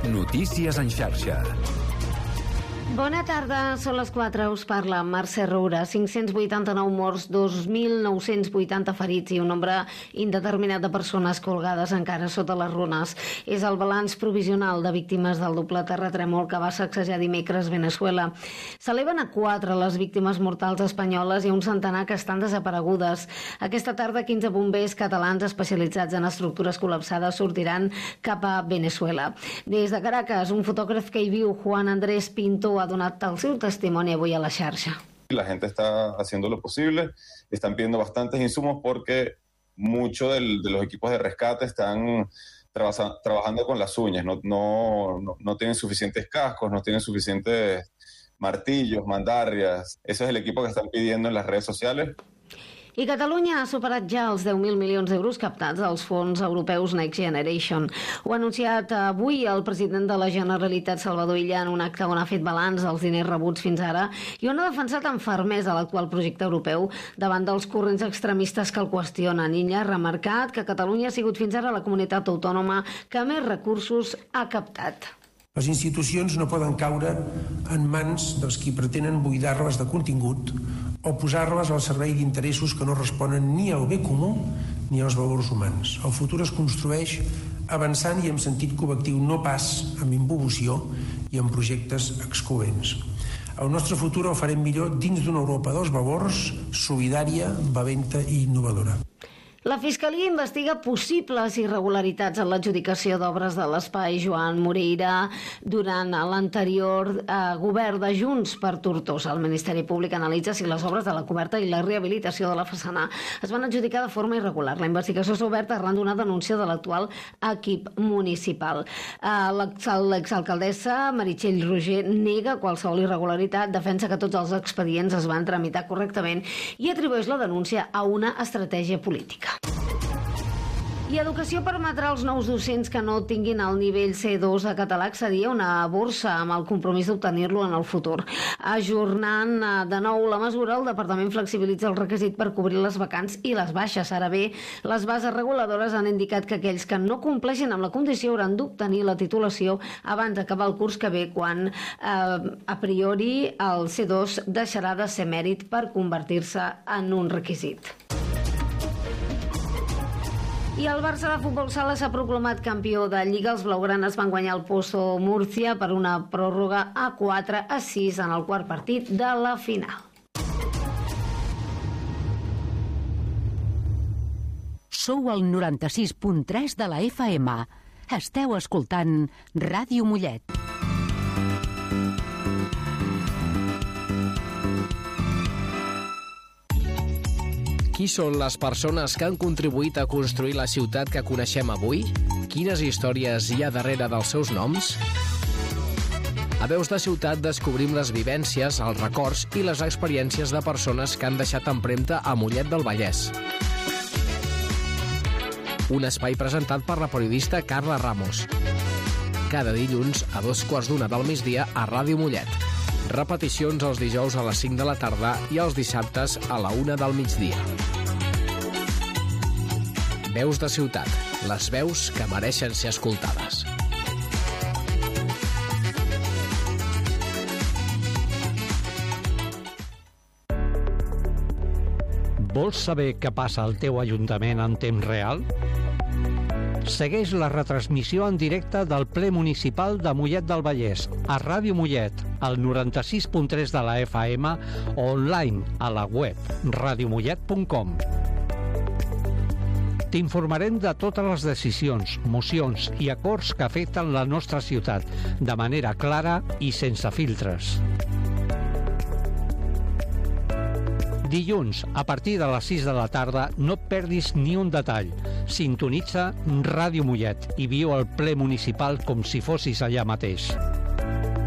Notícies en xarxa. Bona tarda, són les 4, us parla Mercè Roura. 589 morts, 2.980 ferits i un nombre indeterminat de persones colgades encara sota les runes. És el balanç provisional de víctimes del doble terratrèmol que va sacsejar dimecres Veneçuela. S'eleven a 4 les víctimes mortals espanyoles i un centenar que estan desaparegudes. Aquesta tarda 15 bombers catalans especialitzats en estructures col·lapsades sortiran cap a Veneçuela. Des de Caracas, un fotògraf que hi viu, Juan Andrés Pinto, ha donat el seu testimoni avui a la xarxa. La gente está haciendo lo posible, están pidiendo bastantes insumos porque muchos de los equipos de rescate están trabajando con las uñas, no tienen suficientes cascos, no tienen suficientes martillos, mandarrias. Ese es el equipo que están pidiendo en las redes sociales. I Catalunya ha superat ja els 10.000 milions d'euros captats als fons europeus Next Generation. Ho ha anunciat avui el president de la Generalitat, Salvador Illa, en un acte on ha fet balanç dels diners rebuts fins ara i on ha defensat amb fermesa l'actual projecte europeu davant dels corrents extremistes que el qüestionen. Illa ha remarcat que Catalunya ha sigut fins ara la comunitat autònoma que més recursos ha captat. Les institucions no poden caure en mans dels qui pretenen buidar-les de contingut o posar-les al servei d'interessos que no responen ni al bé comú ni als valors humans. El futur es construeix avançant i amb sentit col·lectiu, no pas amb involució i amb projectes excloents. El nostre futur el farem millor dins d'una Europa dels valors, solidària, valenta i innovadora. La Fiscalia investiga possibles irregularitats en l'adjudicació d'obres de l'Espai Joan Moreira durant l'anterior govern de Junts per Tortosa. El Ministeri Públic analitza si les obres de la coberta i la rehabilitació de la façana es van adjudicar de forma irregular. La investigació s'ha obert arran d'una denúncia de l'actual equip municipal. L'exalcaldessa Meritxell Roger nega qualsevol irregularitat, defensa que tots els expedients es van tramitar correctament i atribueix la denúncia a una estratègia política. I Educació permetrà als nous docents que no tinguin el nivell C2 a català accedir a una borsa amb el compromís d'obtenir-lo en el futur. Ajornant de nou la mesura, el Departament flexibilitza el requisit per cobrir les vacants i les baixes. Ara bé, les bases reguladores han indicat que aquells que no compleixin amb la condició hauran d'obtenir la titulació abans d'acabar el curs que ve, quan a priori el C2 deixarà de ser mèrit per convertir-se en un requisit. I el Barça de futbol sala s'ha proclamat campió de Lliga. Els blaugranes van guanyar el Pozo Múrcia per una pròrroga a 4-6 en el quart partit de la final. Sou al 96.3 de la FM. Esteu escoltant Ràdio Mollet. Qui són les persones que han contribuït a construir la ciutat que coneixem avui? Quines històries hi ha darrere dels seus noms? A Veus de Ciutat descobrim les vivències, els records i les experiències de persones que han deixat empremta a Mollet del Vallès. Un espai presentat per la periodista Carla Ramos. Cada dilluns a 2:15 del migdia a Ràdio Mollet. Repeticions els dijous a les 5 de la tarda i els dissabtes a la 1 del migdia. Veus de Ciutat, les veus que mereixen ser escoltades. Vols saber què passa al teu ajuntament en temps real? Segueix la retransmissió en directe del ple municipal de Mollet del Vallès a Ràdio Mollet, al 96.3 de la FM o online a la web radiomollet.com. T'informarem de totes les decisions, mocions i acords que afecten la nostra ciutat de manera clara i sense filtres. Dilluns, a partir de les 6 de la tarda, no et perdis ni un detall. Sintonitza Ràdio Mollet i viu el ple municipal com si fossis allà mateix.